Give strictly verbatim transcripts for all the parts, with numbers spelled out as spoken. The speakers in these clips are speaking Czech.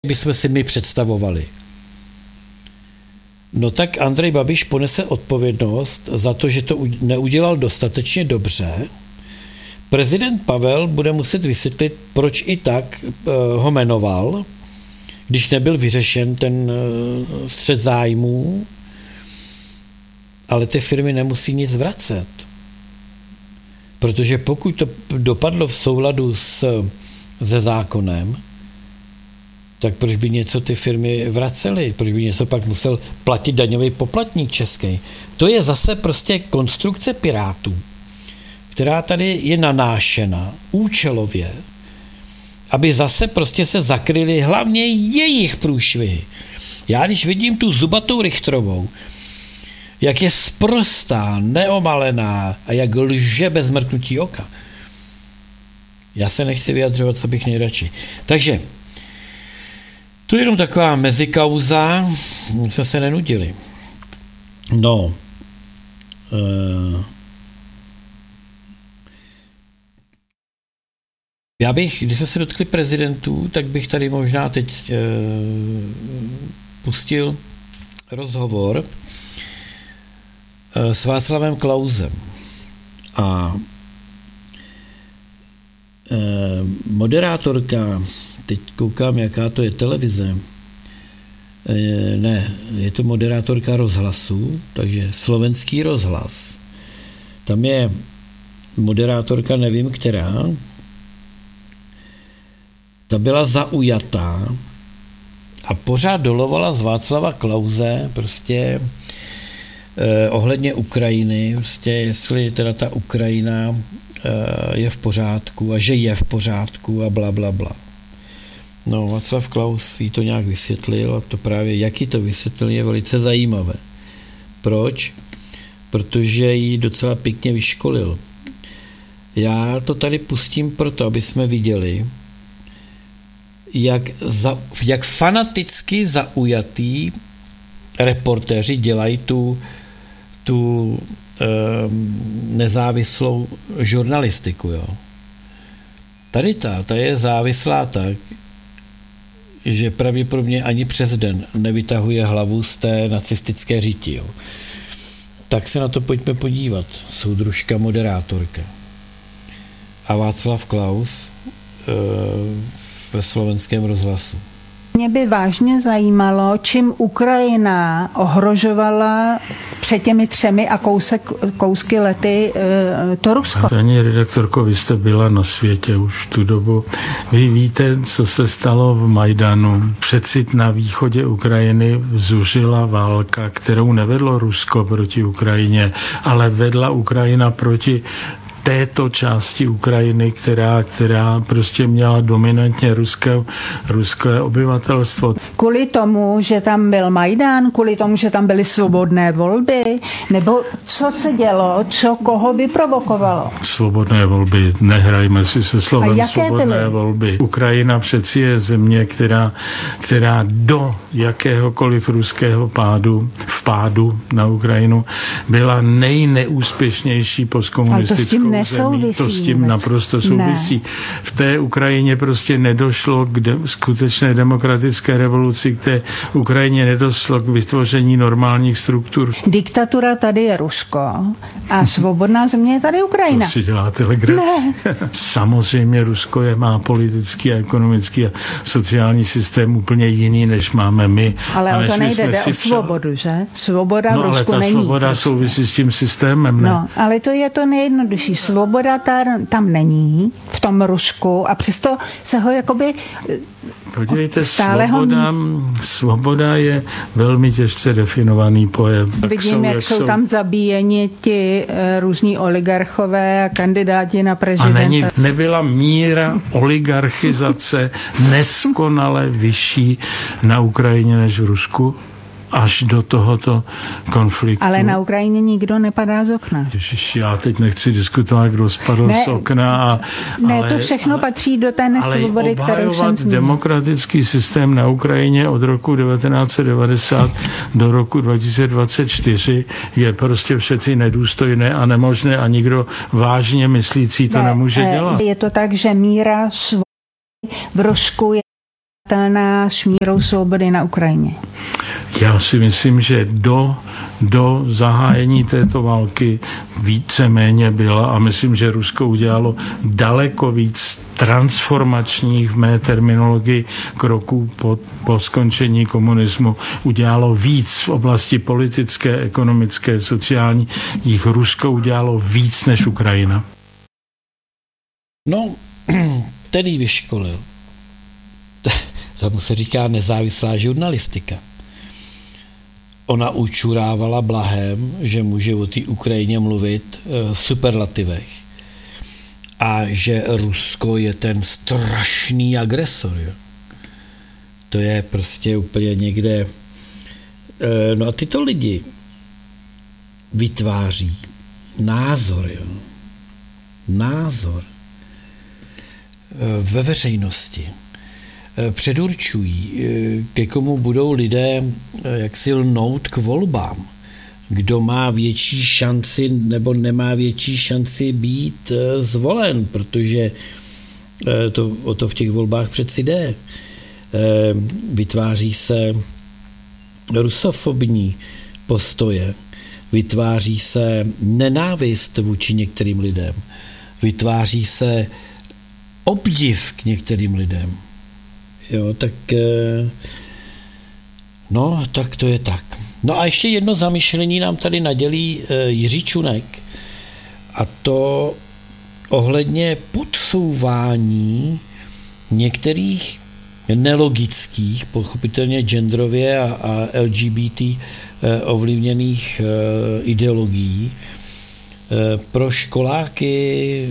bychom si my představovali. No tak Andrej Babiš ponese odpovědnost za to, že to neudělal dostatečně dobře. Prezident Pavel bude muset vysvětlit, proč i tak ho jmenoval, když nebyl vyřešen ten střet zájmů, ale ty firmy nemusí nic vracet. Protože pokud to dopadlo v souladu s, se zákonem, tak proč by něco ty firmy vracely? Proč by něco pak musel platit daňový poplatník český? To je zase prostě konstrukce Pirátů, která tady je nanášena účelově, aby zase prostě se zakryly hlavně jejich průšvihy. Já když vidím tu zubatou Richtrovou, jak je sprostá, neomalená a jak lže bez mrknutí oka. Já se nechci vyjadřovat, co bych nejradši. Takže to je jenom taková mezikauza, jsme se nenudili. No, uh, já bych, když jsme se dotkli prezidentů, tak bych tady možná teď uh, pustil rozhovor uh, s Václavem Klausem. A uh, moderátorka, teď koukám, jaká to je televize, e, ne, je to moderátorka rozhlasu, takže Slovenský rozhlas. Tam je moderátorka, nevím která, ta byla zaujatá a pořád dolovala z Václava Klause prostě eh, ohledně Ukrajiny, prostě jestli teda ta Ukrajina eh, je v pořádku a že je v pořádku a bla, bla, bla. No, Václav Klaus jí to nějak vysvětlil a to právě, jak jí to vysvětlil, je velice zajímavé. Proč? Protože jí docela pěkně vyškolil. Já to tady pustím proto, aby jsme viděli, jak, za, jak fanaticky zaujatý reportéři dělají tu, tu e, nezávislou žurnalistiku. Jo. Tady ta, ta je závislá tak, že pravděpodobně ani přes den nevytahuje hlavu z té nacistické říti. Jo. Tak se na to pojďme podívat. Soudružka moderátorka. A Václav Klaus e, ve Slovenském rozhlasu. Mě by vážně zajímalo, čím Ukrajina ohrožovala před těmi třemi a kousek, kousky lety e, to Rusko. Paní redaktorko, vy jste byla na světě už tu dobu. Vy víte, co se stalo v Majdanu. Přeci na východě Ukrajiny zuřila válka, kterou nevedlo Rusko proti Ukrajině, ale vedla Ukrajina proti této části Ukrajiny, která, která prostě měla dominantně ruské, ruské obyvatelstvo. Kvůli tomu, že tam byl Majdan, kvůli tomu, že tam byly svobodné volby, nebo co se dělo, co koho vyprovokovalo? Svobodné volby, nehrajme si se slovem svobodné byly? volby. Ukrajina přeci je země, která, která do jakéhokoliv ruského pádu, vpádu na Ukrajinu byla nejneúspěšnější postkomunistickou zemí. To s tím naprosto souvisí. Ne. V té Ukrajině prostě nedošlo k de- skutečné demokratické revoluci, k té Ukrajině nedošlo k vytvoření normálních struktur. Diktatura tady je Rusko a svobodná země je tady Ukrajina. To si děláte legraci. Samozřejmě Rusko je, má politický a ekonomický a sociální systém úplně jiný, než máme my. Ale o to nejde, jde o svobodu, že? Svoboda no, v Rusku ale ta není. svoboda prostě souvisí s tím systémem, ne? No, ale to je to nejjednodušší. Svoboda tam není v tom Rusku a přesto se ho jakoby podívejte, svoboda, ho... svoboda je velmi těžce definovaný pojem. Vidím, jsou, jak, jak jsou, jsou tam zabíjeni ti e, různí oligarchové a kandidáti na prezidenta. A není, nebyla míra oligarchizace neskonale vyšší na Ukrajině než v Rusku? Až do tohoto konfliktu. Ale na Ukrajině nikdo nepadá z okna. Ježiši, já teď nechci diskutovat, kdo spadl ne, z okna. A, ne, ale, to všechno ale, patří do té nesvobody, kterou jsem zmínil. Demokratický systém na Ukrajině od roku devatenáct set devadesát do roku dva tisíce dvacet čtyři je prostě přeci nedůstojné a nemožné a nikdo vážně myslící to ne, nemůže dělat. Je to tak, že míra svobody v Rusku je s mírou svobody na Ukrajině? Já si myslím, že do, do zahájení této války víceméně byla a myslím, že Rusko udělalo daleko víc transformačních v mé terminologii kroků po, po skončení komunismu. Udělalo víc v oblasti politické, ekonomické, sociální. Jich Rusko udělalo víc než Ukrajina. No, tedy vyškolil. Tomu se říká nezávislá žurnalistika. Ona učurávala blahem, že může o té Ukrajině mluvit v superlativech a že Rusko je ten strašný agresor. Jo. To je prostě úplně někde. No a tyto lidi vytváří názor. Jo. Názor ve veřejnosti. Předurčují, ke komu budou lidé jaksi lnout k volbám. Kdo má větší šanci nebo nemá větší šanci být zvolen, protože to, o to v těch volbách přeci jde. Vytváří se rusofobní postoje, vytváří se nenávist vůči některým lidem, vytváří se obdiv k některým lidem. Jo, tak no, tak to je tak. No a ještě jedno zamyšlení nám tady nadělí Jiří Čunek a to ohledně podsouvání některých nelogických, pochopitelně genderově a, a L G B T ovlivněných ideologií pro školáky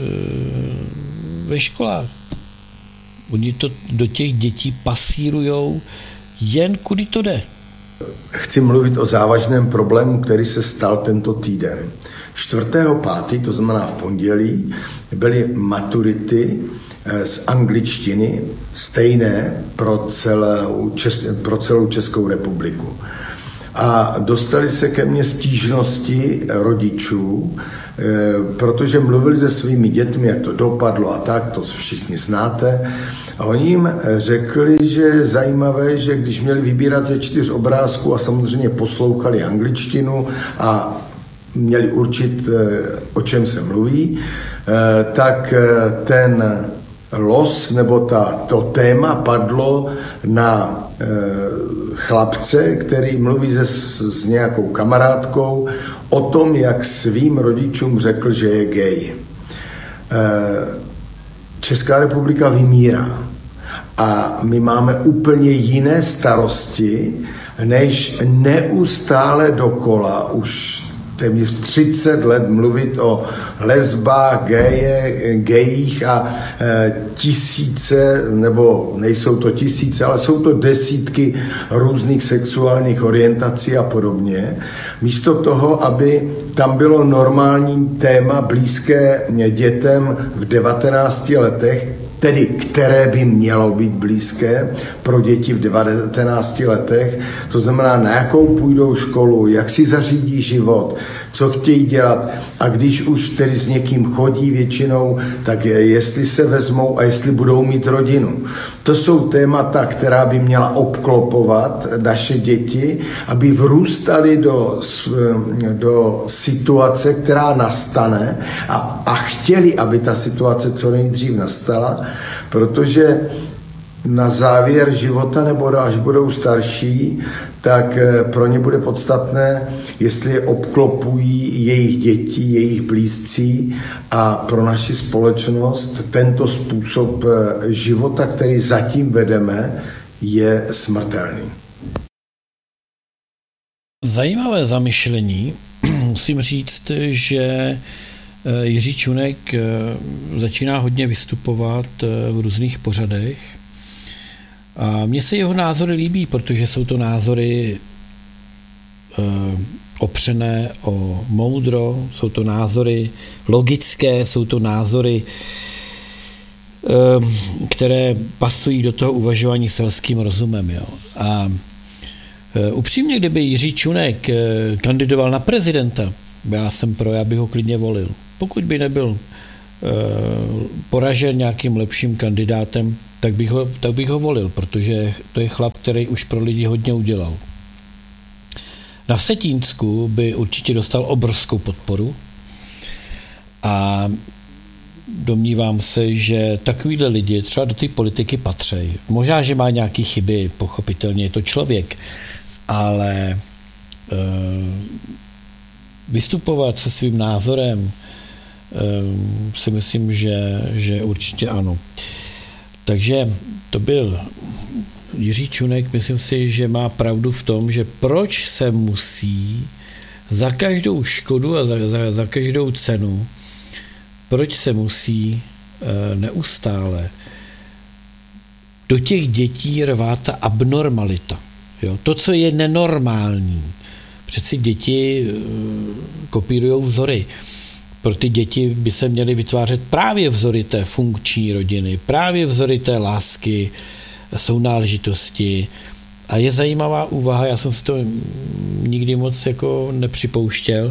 ve školách. Oni to do těch dětí pasírujou jen kudy to jde. Chci mluvit o závažném problému, který se stal tento týden. čtvrtého pátého, to znamená v pondělí, byly maturity z angličtiny stejné pro celou, Čes, pro celou Českou republiku. A dostali se ke mně stížnosti rodičů, protože mluvili se svými dětmi, jak to dopadlo a tak, to všichni znáte. A oni jim řekli, že je zajímavé, že když měli vybírat ze čtyř obrázků a samozřejmě poslouchali angličtinu a měli určit, o čem se mluví, tak ten los nebo ta, to téma padlo na e, chlapce, který mluví se, s nějakou kamarádkou o tom, jak svým rodičům řekl, že je gay. E, Česká republika vymírá a my máme úplně jiné starosti, než neustále dokola už téměř třicet let mluvit o lesbách, geje, gejích a e, tisíce, nebo nejsou to tisíce, ale jsou to desítky různých sexuálních orientací a podobně. Místo toho, aby tam bylo normální téma blízké dětem v devatenácti letech, tedy které by mělo být blízké pro děti v devatenácti letech, to znamená, na jakou půjdou školu, jak si zařídí život, co chtějí dělat a když už tedy s někým chodí většinou, tak je, jestli se vezmou a jestli budou mít rodinu. To jsou témata, která by měla obklopovat naše děti, aby vrůstali do, do situace, která nastane a, a chtěli, aby ta situace co nejdřív nastala, protože na závěr života nebo až budou starší, tak pro ně bude podstatné, jestli je obklopují jejich děti, jejich blízcí a pro naši společnost tento způsob života, který zatím vedeme, je smrtelný. Zajímavé zamyšlení. Musím říct, že Jiří Čunek začíná hodně vystupovat v různých pořadech a mně se jeho názory líbí, protože jsou to názory opřené o moudro, jsou to názory logické, jsou to názory, které pasují do toho uvažování selským rozumem. Jo. A upřímně, kdyby Jiří Čunek kandidoval na prezidenta, já jsem pro, já bych ho klidně volil. Pokud by nebyl poražen nějakým lepším kandidátem, tak bych, ho, tak bych ho volil, protože to je chlap, který už pro lidi hodně udělal. Na Vsetínsku by určitě dostal obrovskou podporu a domnívám se, že takovýhle lidi třeba do té politiky patří. Možná, že má nějaké chyby, pochopitelně je to člověk, ale e, vystupovat se svým názorem e, si myslím, že, že určitě ano. Takže to byl Jiří Čunek, myslím si, že má pravdu v tom, že proč se musí za každou škodu a za, za, za každou cenu, proč se musí e, neustále do těch dětí rvát ta abnormalita. Jo? To, co je nenormální. Přeci děti e, kopírujou vzory. Pro ty děti by se měly vytvářet právě vzory té funkční rodiny, právě vzory té lásky, sounáležitosti. A je zajímavá úvaha, já jsem si to nikdy moc jako nepřipouštěl,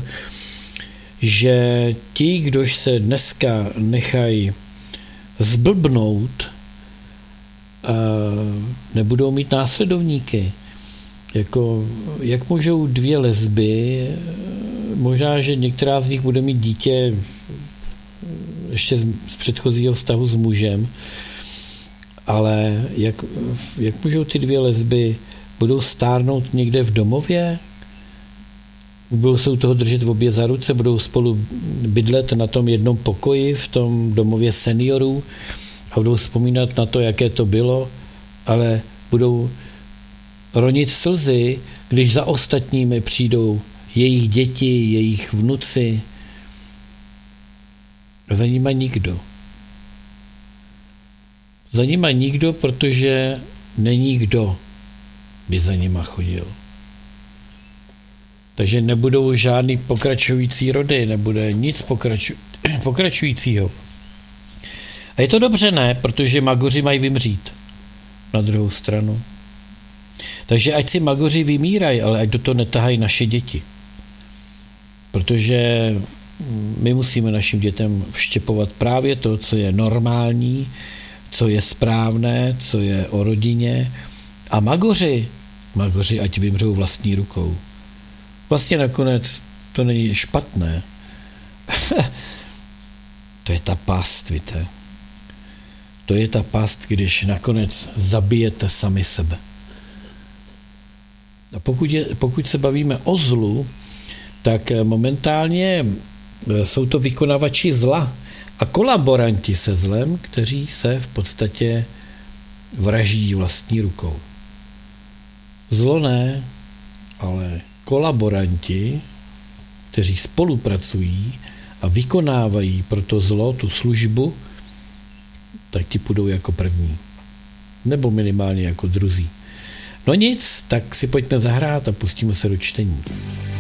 že ti, kdož se dneska nechají zblbnout, nebudou mít následovníky. Jako, jak můžou dvě lesby, možná, že některá z nich bude mít dítě ještě z předchozího vztahu s mužem, ale jak, jak můžou ty dvě lesby, budou stárnout někde v domově? Budou se u toho držet v obě za ruce, budou spolu bydlet na tom jednom pokoji v tom domově seniorů a budou vzpomínat na to, jaké to bylo, ale budou ronit slzy, když za ostatními přijdou jejich děti, jejich vnuci. Za nima nikdo. Za nima nikdo, protože není kdo by za nima chodil. Takže nebudou žádný pokračující rody, nebude nic pokraču, pokračujícího. A je to dobře, ne? Protože magoři mají vymřít na druhou stranu. Takže ať si magoři vymírají, ale ať do toho netahají naše děti. Protože my musíme našim dětem vštěpovat právě to, co je normální, co je správné, co je o rodině. A magoři, magoři ať vymřou vlastní rukou. Vlastně nakonec to není špatné. To je ta past, víte. To je ta past, když nakonec zabijete sami sebe. A pokud, je, pokud se bavíme o zlu, tak momentálně jsou to vykonavači zla a kolaboranti se zlem, kteří se v podstatě vraždí vlastní rukou. Zlo ne, ale kolaboranti, kteří spolupracují a vykonávají pro to zlo, tu službu, tak ti půjdou jako první. Nebo minimálně jako druzí. No nic, tak si pojďme zahrát a pustíme se do čtení.